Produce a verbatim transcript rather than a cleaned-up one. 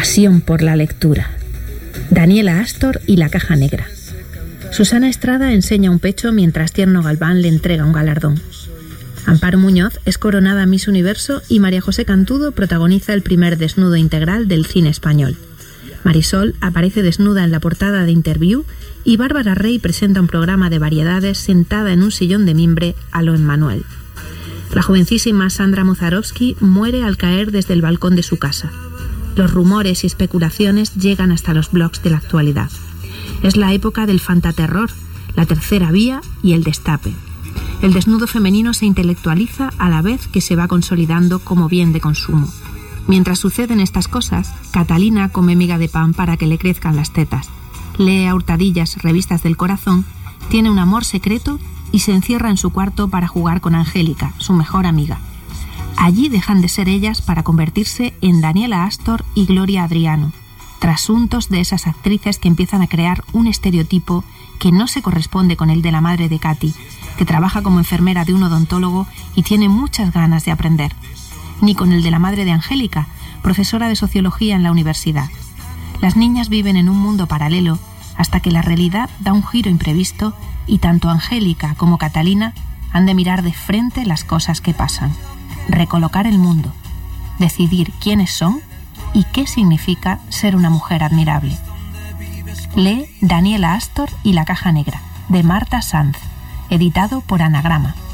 Pasión por la lectura. Daniela Astor y la caja negra. Susana Estrada enseña un pecho mientras Tierno Galván le entrega un galardón. Amparo Muñoz es coronada Miss Universo y María José Cantudo protagoniza el primer desnudo integral del cine español. Marisol aparece desnuda en la portada de Interview y Bárbara Rey presenta un programa de variedades sentada en un sillón de mimbre a lo Emmanuel. La jovencísima Sandra Mozarovsky muere al caer desde el balcón de su casa. Los rumores y especulaciones llegan hasta los blogs de la actualidad. Es la época del fantaterror, la tercera vía y el destape. El desnudo femenino se intelectualiza a la vez que se va consolidando como bien de consumo. Mientras suceden estas cosas, Catalina come miga de pan para que le crezcan las tetas, lee a hurtadillas revistas del corazón, tiene un amor secreto y se encierra en su cuarto para jugar con Angélica, su mejor amiga. Allí dejan de ser ellas para convertirse en Daniela Astor y Gloria Adriano, trasuntos de esas actrices que empiezan a crear un estereotipo que no se corresponde con el de la madre de Katy, que trabaja como enfermera de un odontólogo y tiene muchas ganas de aprender, ni con el de la madre de Angélica, profesora de sociología en la universidad. Las niñas viven en un mundo paralelo hasta que la realidad da un giro imprevisto y tanto Angélica como Catalina han de mirar de frente las cosas que pasan, recolocar el mundo, decidir quiénes son y qué significa ser una mujer admirable. Lee Daniela Astor y la caja negra, de Marta Sanz, editado por Anagrama.